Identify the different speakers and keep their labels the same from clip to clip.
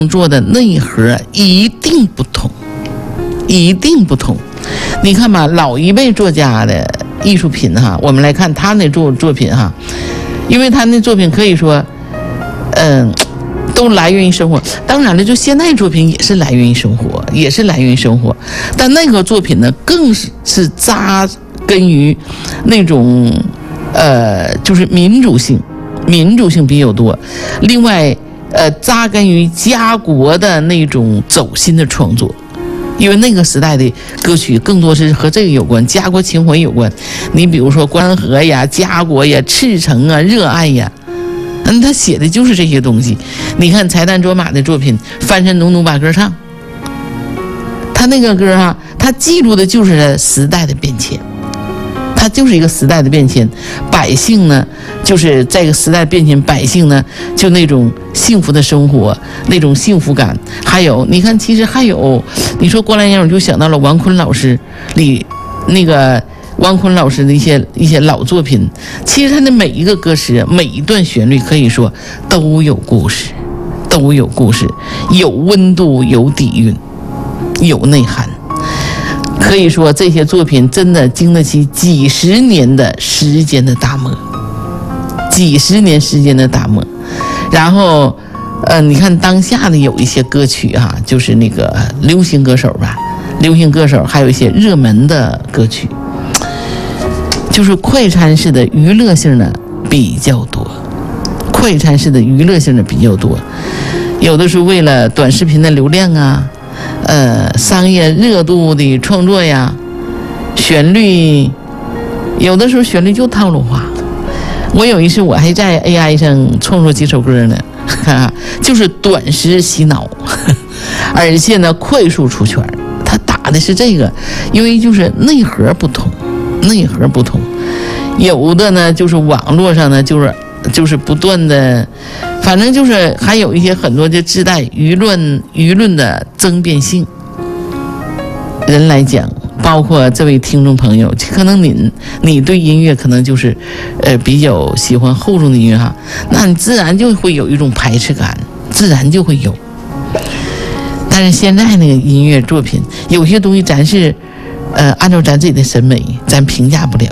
Speaker 1: 作的内核一定不同，一定不同。你看吧，老一辈作家的艺术品哈，我们来看他那作品哈，因为他那作品可以说，都来源于生活。当然了，就现代作品也是来源于生活，也是来源于生活。但那个作品呢，更是扎根于那种就是民主性比较多。另外，扎根于家国的那种走心的创作。因为那个时代的歌曲更多是和这个有关，家国情怀有关。你比如说关河呀、家国呀、赤诚啊、热爱呀，他写的就是这些东西。你看柴旦卓玛的作品《翻身农奴把歌唱》，他那个歌哈，他记录的就是时代的变迁，它就是一个时代的变迁。百姓呢，就是在这个时代变迁，百姓呢就那种幸福的生活，那种幸福感。还有你看，其实还有你说郭兰英，我就想到了王坤老师里那个王坤老师的一些老作品。其实他的每一个歌词，每一段旋律，可以说都有故事，都有故事，有温度，有底蕴，有内涵。可以说这些作品真的经得起几十年的时间的打磨，几十年时间的打磨。然后你看当下的有一些歌曲哈，就是那个流行歌手吧，流行歌手还有一些热门的歌曲，就是快餐式的娱乐性的比较多，快餐式的娱乐性的比较多。有的是为了短视频的流量啊，商业热度的创作呀，旋律有的时候旋律就套路化。我有一次我还在 AI 上创作几首歌呢，就是短时洗脑，而且呢快速出圈。他打的是这个，因为就是内核不同，内核不同。有的呢就是网络上呢就是不断的，反正就是还有一些很多就自带舆论的争辩性。人来讲，包括这位听众朋友，可能你对音乐可能就是比较喜欢厚重的音乐哈，那你自然就会有一种排斥感，自然就会有。但是现在那个音乐作品有些东西咱是按照咱自己的审美咱评价不了，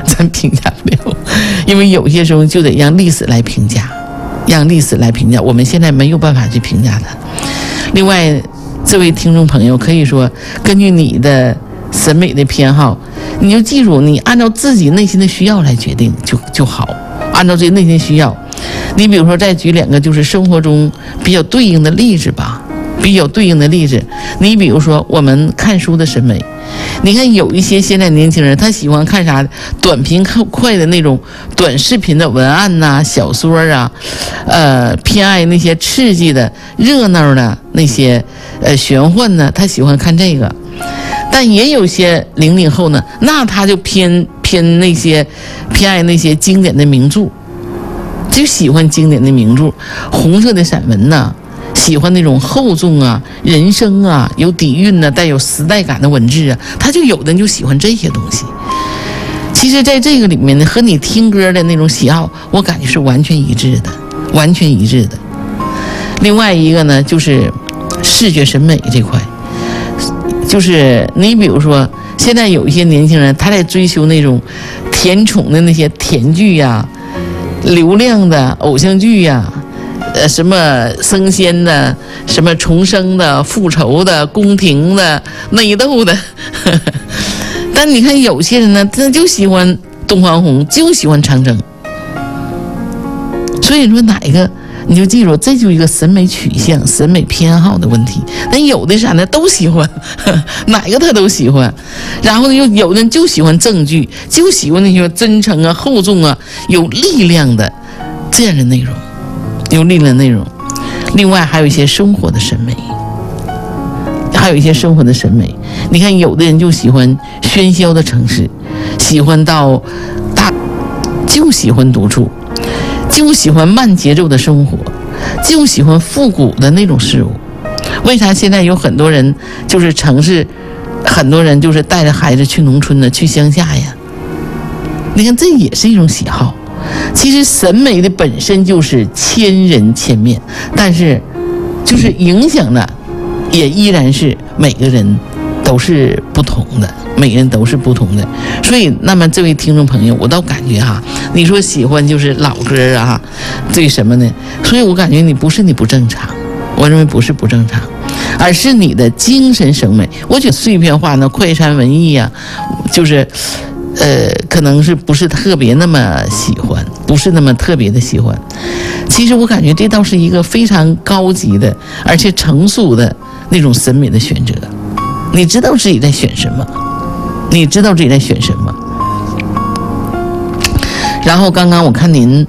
Speaker 1: 因为有些时候就得让历史来评价，我们现在没有办法去评价它。另外这位听众朋友可以说根据你的审美的偏好，你就记住你按照自己内心的需要来决定就好，按照自己内心需要。你比如说再举两个就是生活中比较对应的例子吧，你比如说我们看书的审美，你看有一些现在年轻人他喜欢看啥短平快的那种短视频的文案呐、小说啊，偏爱那些刺激的热闹的那些玄幻呢，他喜欢看这个。但也有些00后呢，那他就偏爱那些经典的名著，就喜欢经典的名著，红色的散文呐，喜欢那种厚重啊、人生啊、有底蕴呢、带有时代感的文字啊，他就有的人就喜欢这些东西。其实在这个里面呢，和你听歌的那种喜好，我感觉是完全一致的。另外一个呢，就是视觉审美这块，就是你比如说现在有一些年轻人他在追求那种甜宠的那些甜剧呀、流量的偶像剧呀、什么生鲜的、什么重生的、复仇的、宫廷的、内斗的但你看有些人呢，他就喜欢东方红，就喜欢长征。所以说哪一个你就记住，这就一个审美取向、审美偏好的问题。但有的啥呢，都喜欢，哪个他都喜欢。然后又有的人就喜欢正剧，就喜欢那些真诚啊、厚重啊、有力量的这样的内容，另外还有一些生活的审美，你看有的人就喜欢喧嚣的城市，喜欢到就喜欢独处，就喜欢慢节奏的生活，就喜欢复古的那种事物。为啥现在有很多人就是城市，很多人就是带着孩子去农村的，去乡下呀？你看这也是一种喜好。其实审美的本身就是千人千面，但是就是影响的也依然是每个人都是不同的，每个人都是不同的。所以那么这位听众朋友，我倒感觉你说喜欢就是老歌啊，对什么呢？所以我感觉你不是你不正常，我认为不是不正常，而是你的精神审美。我觉得碎片化呢，快餐文艺啊，就是可能是不是特别那么喜欢，不是那么特别的喜欢。其实我感觉这倒是一个非常高级的而且成熟的那种审美的选择。你知道自己在选什么，你知道自己在选什么。然后刚刚我看您